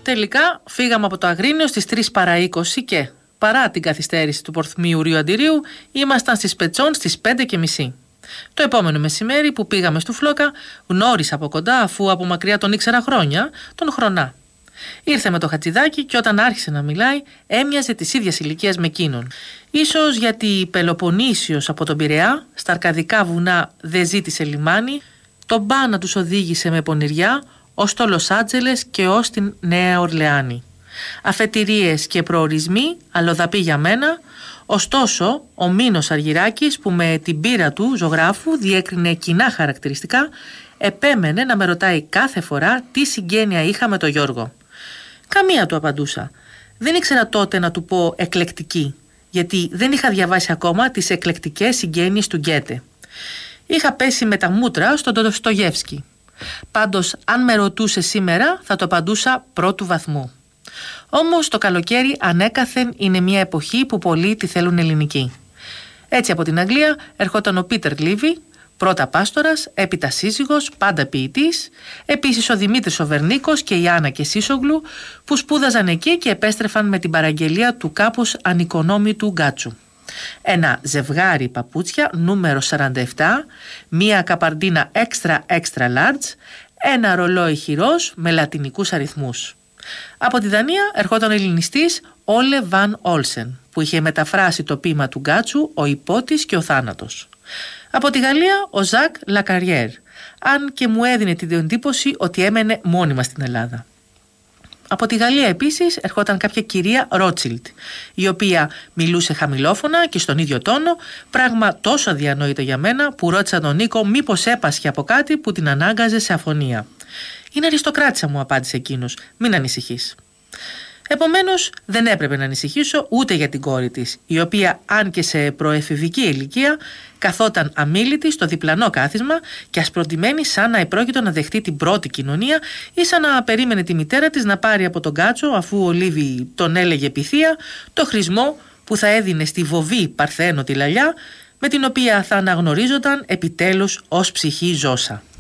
Τελικά φύγαμε από το Αγρίνιο στις 3 παρά 20 και, παρά την καθυστέρηση του Πορθμίου Ρίου Αντιρίου, ήμασταν στις Πετσών στις 5:30. Το επόμενο μεσημέρι που πήγαμε στο Φλόκα, γνώρισα από κοντά, αφού από μακριά τον ήξερα χρόνια, τον Χρονά. Ήρθε με το Χατζηδάκι και όταν άρχισε να μιλάει, έμοιαζε της ίδιας ηλικίας με εκείνον. Ίσως γιατί Πελοποννήσιος από τον Πειραιά, στα αρκαδικά βουνά δεν ζήτησε λιμάνι, τον Μπάνα τους οδήγησε με πονηριά ως το Λος Άντζελες και ως την Νέα Ορλεάνη. Αφετηρίες και προορισμοί, αλλοδαπή για μένα. Ωστόσο, ο Μίνος Αργυράκης, που με την πείρα του ζωγράφου διέκρινε κοινά χαρακτηριστικά, επέμενε να με ρωτάει κάθε φορά τι συγγένεια είχα με τον Γιώργο. Καμία, του απαντούσα. Δεν ήξερα τότε να του πω εκλεκτική, γιατί δεν είχα διαβάσει ακόμα τις εκλεκτικές συγγένειες του Γκέτε. Είχα πέσει με τα μούτρα στον Ντοστογεύσκι. Πάντως, αν με ρωτούσε σήμερα, θα το απαντούσα πρώτου βαθμού. Όμως το καλοκαίρι ανέκαθεν είναι μια εποχή που πολλοί τη θέλουν ελληνική. Έτσι από την Αγγλία ερχόταν ο Πίτερ Λίβι, πρώτα πάστορας, έπειτα σύζυγος, πάντα ποιητής, επίσης ο Δημήτρης ο Βερνίκος και η Άννα και Σίσογλου, που σπούδαζαν εκεί και επέστρεφαν με την παραγγελία του κάπως ανοικονόμητου γκάτσου. Ένα ζευγάρι παπούτσια νούμερο 47, μία καπαρντίνα extra large, ένα ρολόι χειρός με λατινικούς αριθμούς. Από τη Δανία ερχόταν ο ελληνιστής Όλε Βαν Όλσεν, που είχε μεταφράσει το ποίημα του Γκάτσου «Ο Υπότης και ο Θάνατος». Από τη Γαλλία ο Ζακ Λακαριέρ, αν και μου έδινε την εντύπωση ότι έμενε μόνιμα στην Ελλάδα. Από τη Γαλλία επίσης ερχόταν κάποια κυρία Ρότσιλτ, η οποία μιλούσε χαμηλόφωνα και στον ίδιο τόνο, πράγμα τόσο αδιανόητο για μένα που ρώτησα τον Νίκο μήπως έπασχε από κάτι που την ανάγκαζε σε αφωνία. «Είναι αριστοκράτησα», μου απάντησε εκείνος, «μην ανησυχείς». Επομένως δεν έπρεπε να ανησυχήσω ούτε για την κόρη της, η οποία αν και σε προεφηβική ηλικία καθόταν αμίλητη στο διπλανό κάθισμα και ασπροντημένη σαν να επρόκειτο να δεχτεί την πρώτη κοινωνία ή σαν να περίμενε τη μητέρα της να πάρει από τον Κάτσο, αφού ο Λίβι τον έλεγε πυθία, το χρησμό που θα έδινε στη βοβή Παρθένο τη Λαλιά, με την οποία θα αναγνωρίζονταν επιτέλους ως ψυχή ζώσα.